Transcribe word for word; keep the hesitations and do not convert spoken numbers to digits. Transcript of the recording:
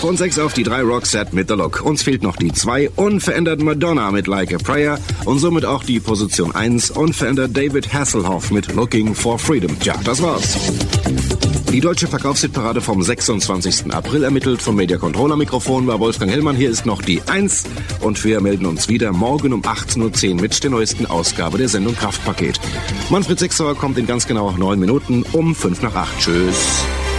Von sechs auf die drei Roxette mit The Look. Uns fehlt noch die zwei, unverändert Madonna mit Like a Prayer und somit auch die Position eins, unverändert David Hasselhoff mit Looking for Freedom. Tja, das war's. Die deutsche Verkaufshitparade vom sechsundzwanzigsten April ermittelt vom Media Controller Mikrofon war Wolfgang Hellmann. Hier ist noch die eins und wir melden uns wieder morgen um achtzehn Uhr zehn mit der neuesten Ausgabe der Sendung Kraftpaket. Manfred Sechsauer kommt in ganz genau neun Minuten um fünf nach acht. Tschüss.